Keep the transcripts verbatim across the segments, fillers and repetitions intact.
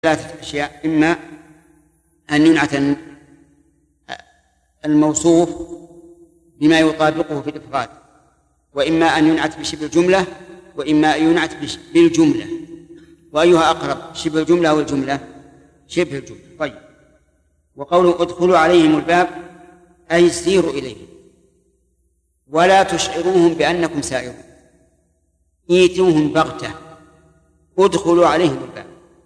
ثلاثة أشياء: إما أن ينعت الموصوف بما يطابقه في الإفراد، وإما أن ينعت بشبه الجملة، وإما أن ينعت بالجملة. وأيها أقرب، شبه الجملة أو الجملة؟ شبه الجملة. طيب، وقوله ادخلوا عليهم الباب أي سيروا إليهم ولا تشعروهم بأنكم سائرون، ايتوهم بغتة، ادخلوا عليهم الباب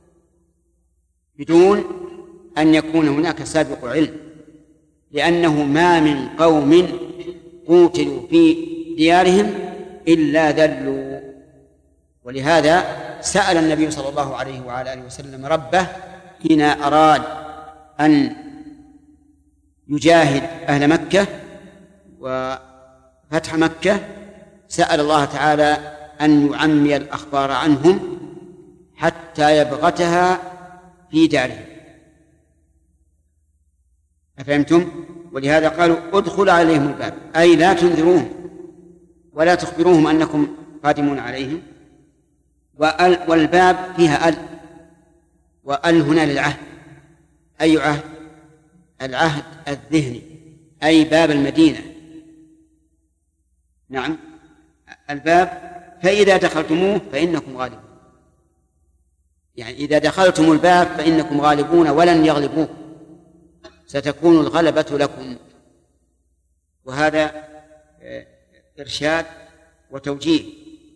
بدون أن يكون هناك سابق علم، لأنه ما من قوم قوتلوا في ديارهم إلا ذلوا. ولهذا سأل النبي صلى الله عليه وعلى آله وسلم ربه حين أراد أن يجاهد أهل مكة وفتح مكة، سأل الله تعالى أن يعمي الأخبار عنهم حتى يبغتها في دارهم. أفهمتم؟ ولهذا قالوا ادخل عليهم الباب، أي لا تنذروهم ولا تخبروهم أنكم قادمون عليهم. والباب فيها أل، وأل هنا للعهد. أي عهد؟ العهد الذهني، أي باب المدينة. نعم، الباب. فإذا دخلتموه فإنكم غالبون، يعني إذا دخلتم الباب فإنكم غالبون ولن يغلبوه، ستكون الغلبة لكم. وهذا إرشاد وتوجيه.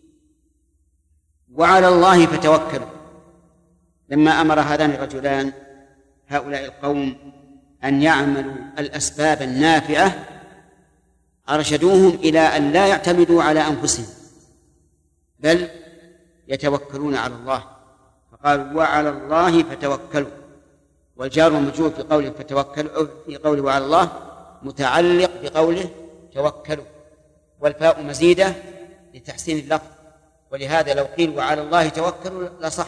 وعلى الله فتوكلوا. لما أمر هذان الرجلان هؤلاء القوم أن يعملوا الأسباب النافعة، أرشدوهم إلى أن لا يعتمدوا على أنفسهم بل يتوكلون على الله، فقالوا وعلى الله فتوكلوا. والجار والمجرور في قوله فتوكلوا في قوله وعلى الله متعلق بقوله توكلوا، والفاء مزيدة لتحسين اللفظ، ولهذا لو قيل وعلى الله توكلوا لصح.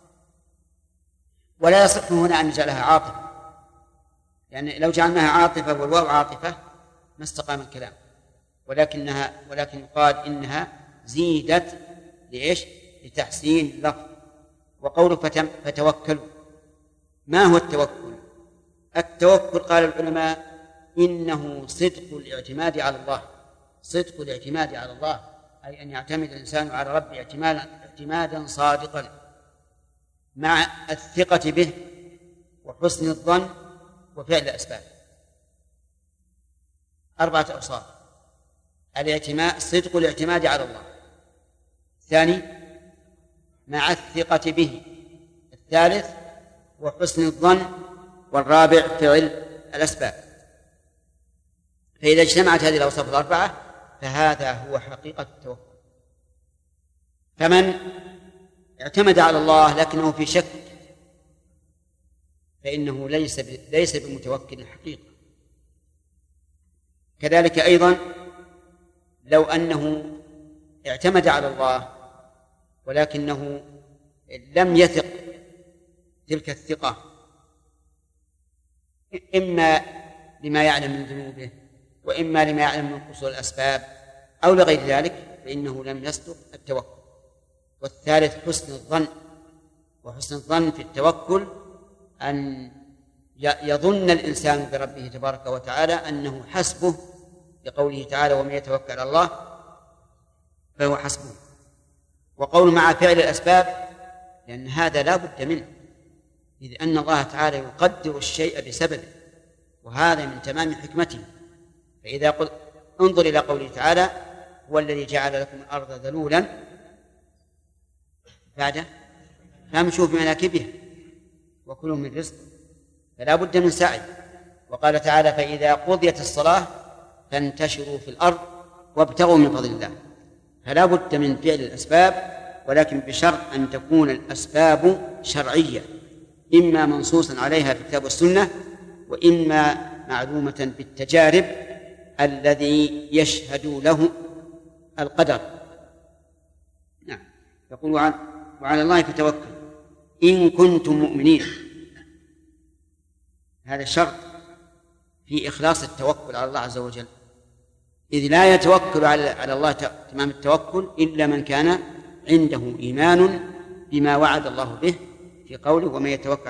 ولا يصح هنا أن نجعلها عاطفة، يعني لو جعلناها عاطفة والواو عاطفة ما استقام الكلام، ولكنها ولكن يقال إنها زيدت لإيش؟ لتحسين اللفظ. وقوله فتوكلوا، ما هو التوكل؟ التوكل قال العلماء إنه صدق الاعتماد على الله، صدق الاعتماد على الله، أي أن يعتمد الإنسان على ربه اعتمادا اعتمادا صادقا مع الثقة به وحسن الظن وفعل الأسباب. أربعة أوصاف: الاعتماد، صدق الاعتماد على الله. الثاني مع الثقة به. الثالث وحسن الظن. والرابع فعل الأسباب. فإذا اجتمعت هذه الأوصاف الأربعة فهذا هو حقيقة التوكل. فمن اعتمد على الله لكنه في شك فإنه ليس ليس بمتوكل حقيقة. كذلك أيضا لو أنه اعتمد على الله ولكنه لم يثق تلك الثقة، إما لما يعلم من ذنوبه وإما لما يعلم من قصور الأسباب أو لغير ذلك، فإنه لم يصدق التوكل. والثالث حسن الظن. وحسن الظن في التوكل أن يظن الإنسان بربه تبارك وتعالى أنه حسبه، لقوله تعالى ومن يتوكل على الله فهو حسبه. وقول مع فعل الأسباب لأن هذا لا بد منه، إذ أن الله تعالى يقدر الشيء بسببه، وهذا من تمام حكمته. فإذا قل انظر إلى قوله تعالى هو الذي جعل لكم الأرض ذلولا بعد فامشوا في مناكبها وكلوا من رزقه، فلا بد من سعي. وقال تعالى فإذا قضيت الصلاة فانتشروا في الأرض وابتغوا من فضل الله. فلا بد من فعل الأسباب، ولكن بشرط أن تكون الأسباب شرعية، إما منصوصا عليها في الكتاب والسنة، وإما معلومة بالتجارب الذي يشهد له القدر. نعم. يقول وعلى الله فتوكل إن كنتم مؤمنين. هذا شرط في إخلاص التوكل على الله عز وجل، إذ لا يتوكل على الله تمام التوكل إلا من كان عنده إيمان بما وعد الله به في قوله ومن يتوكل